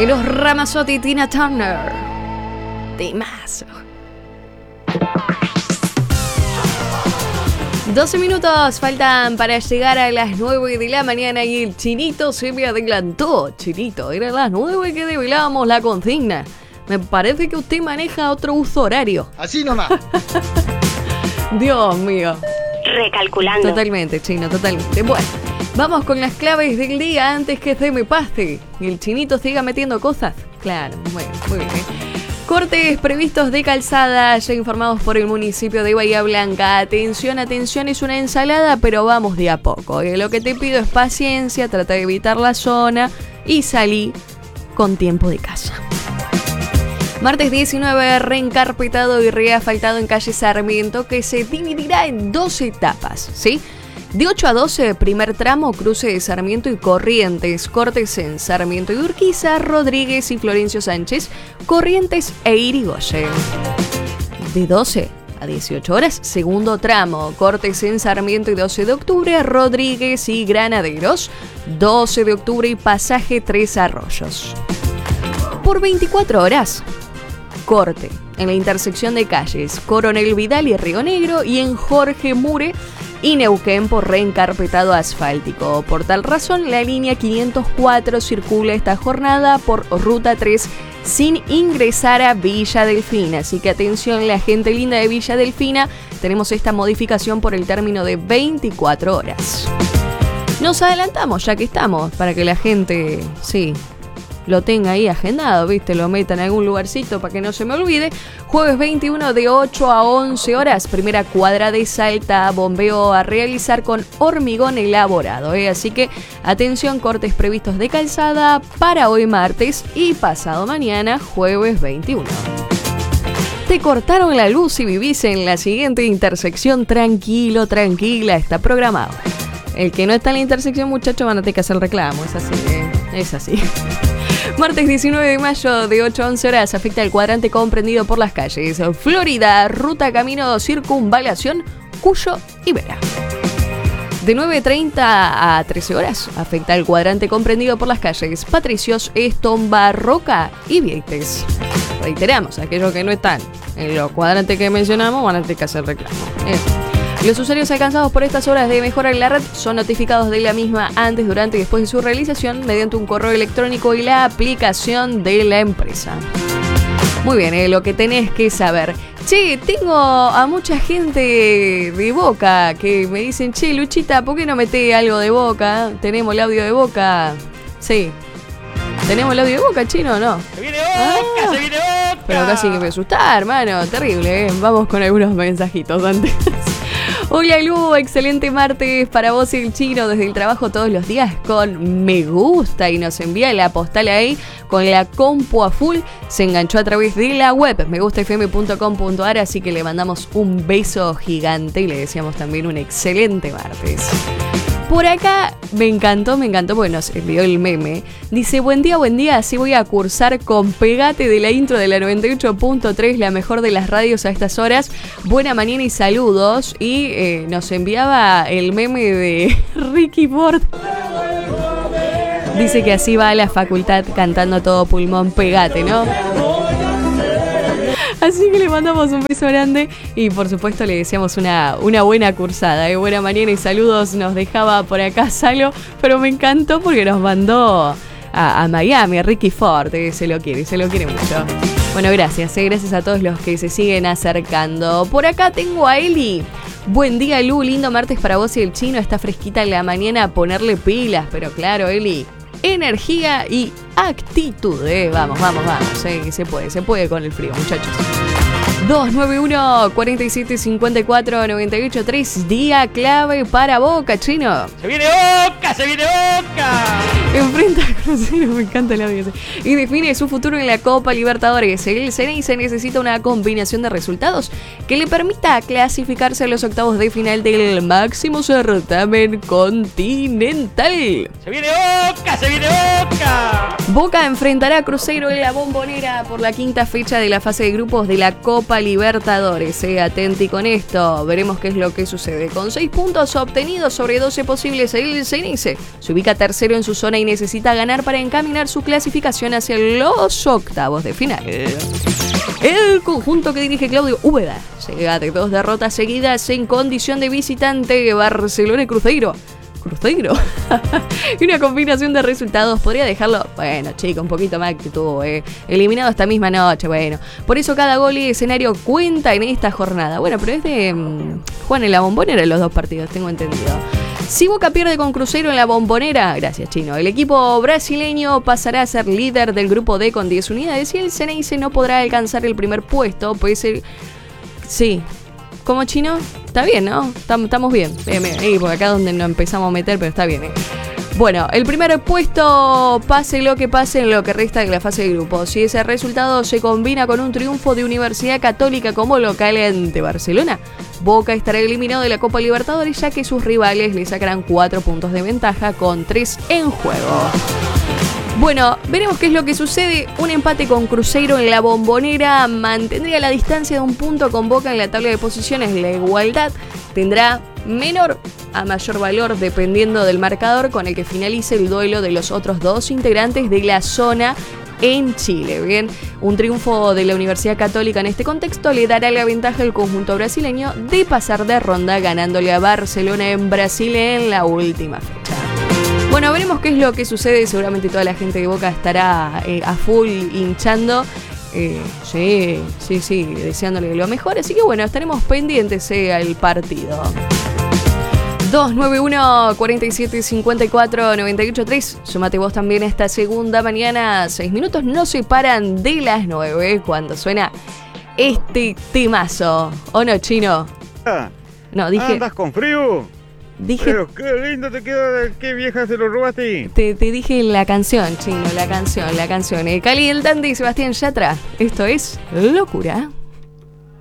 Y los Ramazzotti, Tina Turner. Temazo. 12 minutos faltan para llegar a las 9 de la mañana y el Chinito se me adelantó. Chinito, era las 9 que develábamos la consigna. Me parece que usted maneja otro uso horario. Así nomás. Dios mío. Recalculando. Totalmente, Chino, totalmente. Bueno, vamos con las claves del día antes que se me pase y el Chinito siga metiendo cosas. Claro, bueno, muy bien. Cortes previstos de calzada ya informados por el municipio de Bahía Blanca. Atención, atención, es una ensalada, pero vamos de a poco. Lo que te pido es paciencia, trata de evitar la zona y salí con tiempo de casa. Martes 19, reencarpetado y reasfaltado en calle Sarmiento, que se dividirá en 2 etapas, ¿sí? De 8 a 12, primer tramo, cruce de Sarmiento y Corrientes, cortes en Sarmiento y Urquiza, Rodríguez y Florencio Sánchez, Corrientes e Irigoyen. De 12 a 18 horas, segundo tramo, cortes en Sarmiento y 12 de octubre, Rodríguez y Granaderos, 12 de octubre y pasaje Tres Arroyos. Por 24 horas, corte en la intersección de calles Coronel Vidal y Río Negro y en Jorge Mure y Neuquén por reencarpetado asfáltico. Por tal razón, la línea 504 circula esta jornada por Ruta 3 sin ingresar a Villa Delfina. Así que atención, la gente linda de Villa Delfina, tenemos esta modificación por el término de 24 horas. Nos adelantamos ya que estamos, para que la gente, sí, lo tenga ahí agendado, ¿viste? Lo meta en algún lugarcito para que no se me olvide. Jueves 21 de 8 a 11 horas, primera cuadra de Salta, bombeo a realizar con hormigón elaborado, ¿eh? Así que atención, cortes previstos de calzada para hoy martes y pasado mañana, jueves 21. Te cortaron la luz y vivís en la siguiente intersección, tranquilo, tranquila, está programado. El que no está en la intersección, muchachos, van a tener que hacer reclamo, es así, ¿eh? Es así. Martes 19 de mayo de 8 a 11 horas afecta el cuadrante comprendido por las calles Florida, Ruta Camino Circunvalación, Cuyo y Vera. De 9:30 a 13 horas afecta el cuadrante comprendido por las calles Patricios, Estomba, Roca y Vieites. Reiteramos, aquellos que no están en los cuadrantes que mencionamos van a tener que hacer reclamo. Los usuarios alcanzados por estas horas de mejora en la red son notificados de la misma antes, durante y después de su realización mediante un correo electrónico y la aplicación de la empresa. Muy bien, lo que tenés que saber. Che, tengo a mucha gente de Boca que me dicen, che, Luchita, ¿por qué no metés algo de Boca? ¿Tenemos el audio de Boca? Sí. ¿Tenemos el audio de Boca, Chino, o no? ¡Se viene Boca! ¡Se viene Boca! Pero casi que me asusta, hermano. Terrible, ¿eh? Vamos con algunos mensajitos antes. Hola Lu, excelente martes para vos y el Chino desde el trabajo todos los días con me gusta y nos envía la postal ahí con la compu a full. Se enganchó a través de la web megustafm.com.ar, así que le mandamos un beso gigante y le deseamos también un excelente martes. Por acá me encantó porque nos envió el meme. Dice, buen día, así voy a cursar con Pegate de la intro de la 98.3, la mejor de las radios a estas horas. Buena mañana y saludos. Y nos enviaba el meme de Ricky Ford. Dice que así va a la facultad cantando a todo pulmón Pegate, ¿no? Así que le mandamos un beso grande y por supuesto le deseamos una buena cursada. Buena mañana y saludos nos dejaba por acá Salo, pero me encantó porque nos mandó a Miami, a Ricky Ford, se lo quiere mucho. Bueno, gracias a todos los que se siguen acercando. Por acá tengo a Eli. Buen día, Lu, lindo martes para vos y el Chino, está fresquita en la mañana, a ponerle pilas, pero claro, Eli, energía y actitud, vamos, se puede con el frío, muchachos. 291-4754-98-3, día clave para Boca, Chino. ¡Se viene Boca! ¡Se viene Boca! Enfrenta a Cruzeiro, me encanta el audio. Y define su futuro en la Copa Libertadores. El Ceneice necesita una combinación de resultados que le permita clasificarse a los octavos de final del máximo certamen continental. ¡Se viene Boca! ¡Se viene Boca! Boca enfrentará a Cruzeiro en la Bombonera por la quinta fecha de la fase de grupos de la Copa Libertadores. Atenti con esto, veremos qué es lo que sucede. Con 6 puntos obtenidos sobre 12 posibles, el Ceneice se ubica tercero en su zona y necesita ganar para encaminar su clasificación hacia los octavos de final. El conjunto que dirige Claudio Úbeda llega de 2 derrotas seguidas en condición de visitante. Barcelona y Cruzeiro. Y una combinación de resultados podría dejarlo, bueno, chico, un poquito más que tuvo, eliminado esta misma noche, bueno. Por eso cada gol y escenario cuenta en esta jornada. Bueno, pero es de Juan en la Bombonera los 2 partidos, tengo entendido. Si Boca pierde con Cruzeiro en la Bombonera, gracias Chino, el equipo brasileño pasará a ser líder del grupo D con 10 unidades y el Ceneice no podrá alcanzar el primer puesto, pues sí. ¿Cómo, Chino? Está bien, ¿no? Estamos bien. Porque acá es donde nos empezamos a meter, pero está bien, Bueno, el primer puesto, pase lo que pase en lo que resta de la fase de grupo. Si ese resultado se combina con un triunfo de Universidad Católica como local ante Barcelona, Boca estará eliminado de la Copa Libertadores, ya que sus rivales le sacarán 4 puntos de ventaja con 3 en juego. Bueno, veremos qué es lo que sucede. Un empate con Cruzeiro en la Bombonera mantendría la distancia de un punto con Boca en la tabla de posiciones. La igualdad tendrá menor a mayor valor dependiendo del marcador con el que finalice el duelo de los otros 2 integrantes de la zona en Chile. Bien, un triunfo de la Universidad Católica en este contexto le dará la ventaja al conjunto brasileño de pasar de ronda ganándole a Barcelona en Brasil en la última fecha. Bueno, veremos qué es lo que sucede. Seguramente toda la gente de Boca estará a full hinchando. Sí, deseándole lo mejor. Así que bueno, estaremos pendientes al partido. 291 47 54 98 3. Sumate vos también esta segunda mañana. 6 minutos no se paran de las 9 cuando suena este temazo. ¿O no, Chino? No, dije... ¿Andas con frío? Dije, pero qué lindo te queda, qué vieja se lo robaste. Te dije la canción, Chino, la canción. Cali del Dandy y Sebastián Yatra. Esto es Locura.